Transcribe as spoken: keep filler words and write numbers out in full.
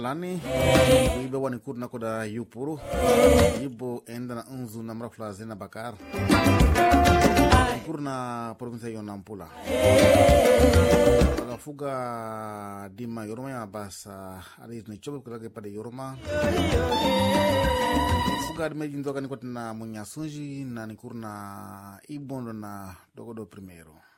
lani ibe wani kurna koda yupuru ibo enda na unzu na mrafla zena bakar kurna provinsia yonampula fuga dima yoroma ya basa ali ni chobe kula pada yoroma fuga dima jindoka ni kotina munyasunji na ni kurna ibondo na dogodo primero